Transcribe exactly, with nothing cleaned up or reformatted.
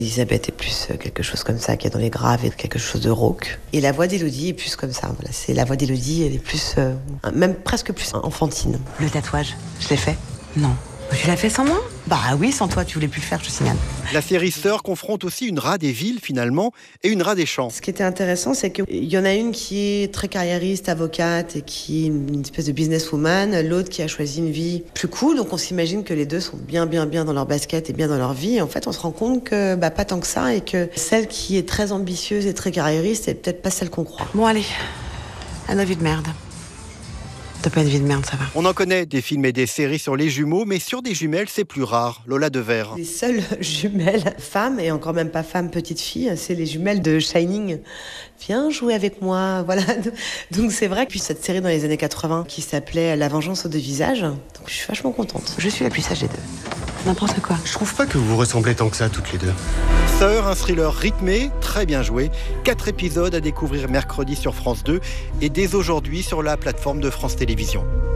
Elisabeth est plus quelque chose comme ça, qui est dans les graves et quelque chose de rauque. Et la voix d'Élodie est plus comme ça. Voilà, c'est la voix d'Élodie, elle est plus, euh, même presque plus enfantine. Le tatouage, je l'ai fait ? Non. Tu l'as fait sans moi ? Bah oui, sans toi, tu voulais plus le faire, je te signale. La série Sœurs confronte aussi une rat des villes, finalement, et une rat des champs. Ce qui était intéressant, c'est qu'il y en a une qui est très carriériste, avocate, et qui est une espèce de businesswoman. L'autre qui a choisi une vie plus cool. Donc on s'imagine que les deux sont bien, bien, bien dans leur basket et bien dans leur vie. Et en fait, on se rend compte que bah, pas tant que ça, et que celle qui est très ambitieuse et très carriériste, c'est peut-être pas celle qu'on croit. Bon, allez. À nos vies de merde. T'as pas une vie de merde, ça va. On en connaît des films et des séries sur les jumeaux, mais sur des jumelles, c'est plus rare. Lola Devers. Les seules jumelles femmes, et encore même pas femmes, petite fille, c'est les jumelles de Shining. Viens jouer avec moi, voilà. Donc c'est vrai que puis cette série dans les années quatre-vingts qui s'appelait La vengeance aux deux visages, donc je suis vachement contente. Je suis la plus sage des deux. N'importe quoi. Je trouve pas que vous vous ressemblez tant que ça, toutes les deux. Sœurs, un thriller rythmé, très bien joué. Quatre épisodes à découvrir mercredi sur France deux et dès aujourd'hui sur la plateforme de France Télévisions.